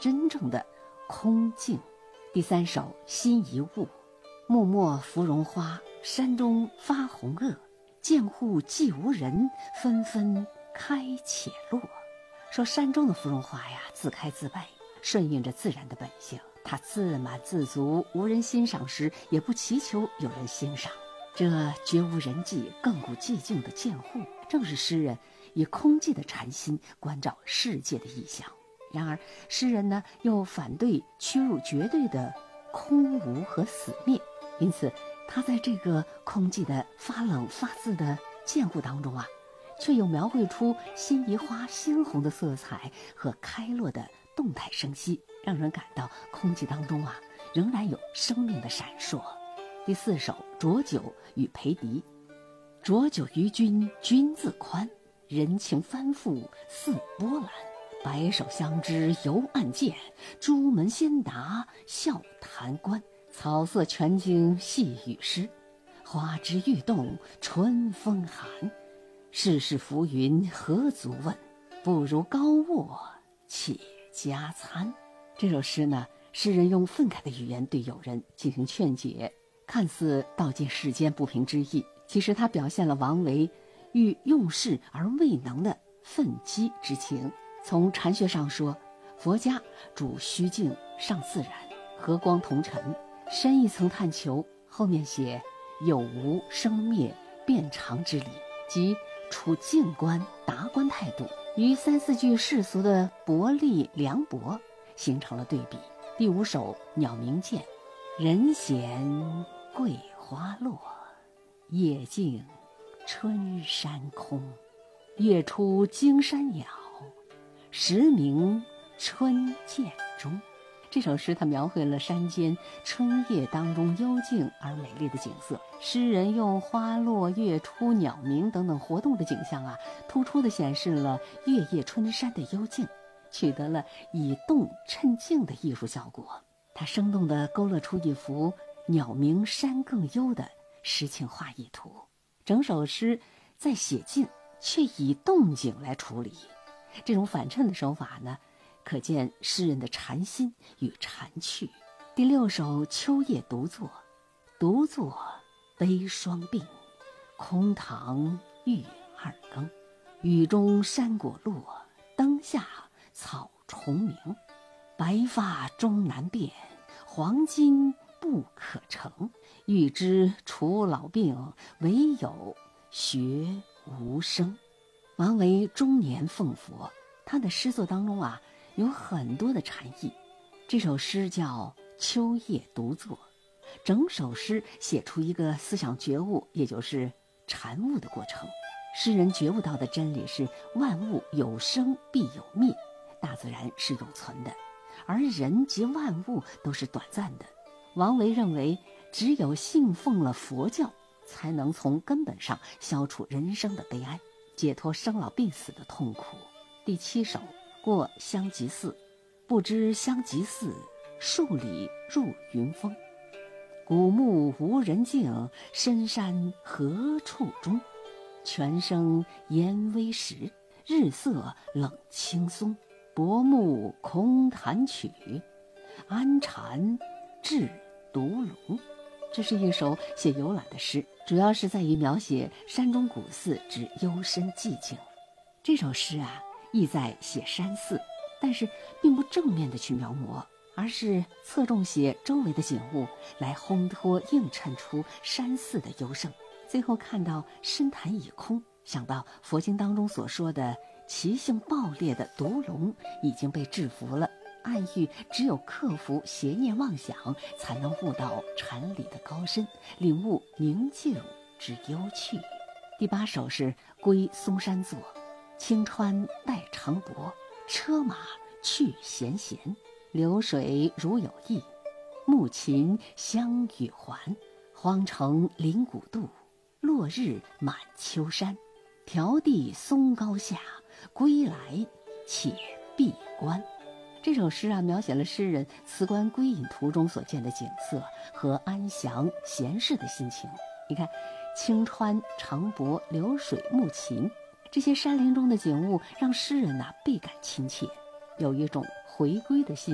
真正的空静。第3首心一物，木末芙蓉花，山中发红萼，见户既无人，纷纷开且落。说山中的芙蓉花呀，自开自败，顺应着自然的本性，它自满自足，无人欣赏时也不祈求有人欣赏。这绝无人迹、亘古寂静的见户，正是诗人以空寂的禅心关照世界的意象。然而诗人呢，又反对屈入绝对的空无和死灭，因此他在这个空寂的发冷发自的见户当中啊，却又描绘出心仪花鲜红的色彩和开落的动态生息，让人感到空寂当中啊，仍然有生命的闪烁。第4首浊酒与裴迪，浊酒于君，君自宽，人情翻覆似波澜，白首相知犹暗见，朱门先达笑谈官，草色全经细雨湿，花枝欲动春风寒，世事浮云何足问，不如高卧且加餐。这首诗呢，诗人用愤慨的语言对友人进行劝解，看似道尽世间不平之意，其实他表现了王维欲用事而未能的愤激之情。从禅学上说，佛家主虚静尚自然，和光同尘，深一层探求，后面写有无生灭变常之理，即处静观达观态度，与3、4句世俗的薄利凉薄形成了对比。第5首鸟鸣涧，人闲桂花落，夜静春山空，月出惊山鸟，时鸣春涧中。这首诗它描绘了山间春夜当中幽静而美丽的景色，诗人用花落、月出、鸟鸣等等活动的景象啊，突出地显示了月夜春山的幽静，取得了以动衬静的艺术效果。它生动地勾勒出一幅鸟鸣山更幽的诗情画意图。整首诗在写静却以动静来处理，这种反衬的手法呢，可见诗人的禅心与禅趣。第6首秋夜独坐，独坐悲霜鬓，空堂欲2更，雨中山果落，灯下草虫鸣，白发终难辨，黄金不可成，欲知除老病，唯有学无声。王维中年奉佛，他的诗作当中啊，有很多的禅意。这首诗叫秋夜独坐，整首诗写出一个思想觉悟，也就是禅悟的过程。诗人觉悟到的真理是万物有生必有灭，大自然是永存的，而人及万物都是短暂的。王维认为，只有信奉了佛教，才能从根本上消除人生的悲哀，解脱生老病死的痛苦。第7首过香积寺，不知香积寺，数里入云峰，古木无人径，深山何处中，泉声烟微时，日色冷青松，薄暮空弹曲，安禅至独龙。这是一首写游览的诗，主要是在于描写山中古寺之幽深寂静。这首诗啊，意在写山寺，但是并不正面的去描摹，而是侧重写周围的景物，来烘托映衬出山寺的幽盛。最后看到深潭已空，想到佛经当中所说的其性暴烈的毒龙已经被制服了，暗喻只有克服邪念妄想，才能悟到禅理的高深，领悟宁静之幽趣。第8首是归嵩山坐，青川带长柏，车马去闲闲，流水如有意，暮琴香与还，荒城临古渡，落日满秋山，迢递松高下，归来且闭关。这首诗啊，描写了诗人辞官归隐途中所见的景色和安详闲适的心情。你看，青川、长柏、流水、暮琴，这些山林中的景物让诗人倍感亲切，有一种回归的心